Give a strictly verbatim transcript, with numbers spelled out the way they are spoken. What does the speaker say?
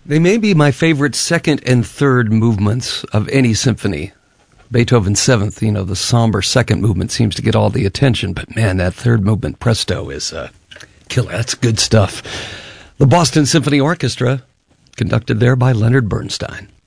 They may be my favorite second and third movements of any symphony. Beethoven's Seventh, you know, the somber second movement seems to get all the attention, but man, that third movement, presto, is uh, killer. That's good stuff. The Boston Symphony Orchestra, conducted there by Leonard Bernstein.